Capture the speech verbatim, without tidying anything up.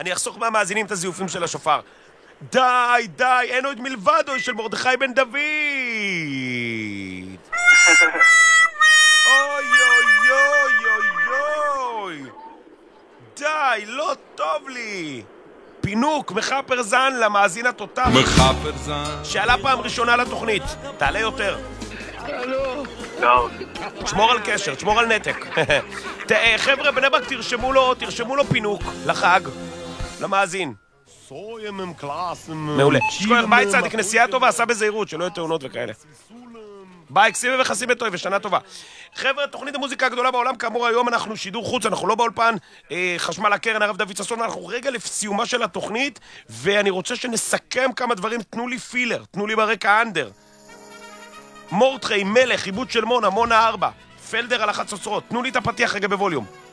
אני אחסוך מהמאזינים את הזיופים של השופר. די, די, אין עוד מלבדו של מרדכי בן דוד. אוי אוי אוי אוי אוי. די, לא טוב לי. פינוק, מחפר זן למאזין התותח. מחפר זן. שעלה פעם ראשונה לתוכנית. תעלה יותר. לא. תשמור על קשר, תשמור על נתק. חבר'ה, בני ברק, תרשמו לו, תרשמו לו פינוק לחג, למאזין. מעולה. שכוח, ביי צדיק, נסיעה טובה, עשה בזהירות, שלא יהיו תאונות וכאלה. ביי, כסיבי וחסים בטוי, ושנה טובה. חבר'ה, תוכנית המוזיקה הגדולה בעולם, כאמור היום אנחנו שידור חוץ, אנחנו לא באולפן, אה, חשמל הקרן, הרב דוד ששון, אנחנו רגע לסיומה של התוכנית, ואני רוצה שנסכם כמה דברים, תנו לי פילר, תנו לי ברקע אנדר. מורדכי, מלך, עיבוד של מונה, מונה ארבע, פלדר על החצוצרות, תנו לי את הפתיח רגע בווליום.